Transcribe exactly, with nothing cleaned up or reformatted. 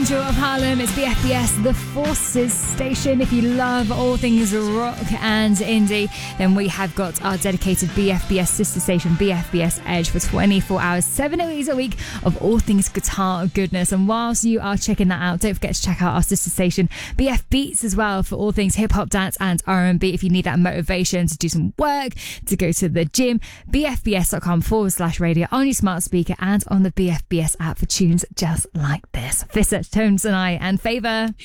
Angel of Harlem. It's B F B S, the Forces station. If you love all things rock and indie, then we have got our dedicated B F B S sister station, B F B S Edge, for twenty-four hours, seven days a week of all things guitar goodness. And whilst you are checking that out, don't forget to check out our sister station, B F Beats, as well, for all things hip-hop, dance and R and B. If you need that motivation to do some work, to go to the gym, bfbs.com forward slash radio on your smart speaker and on the B F B S app for tunes just like this. Fissa, Tones and I, and Favour.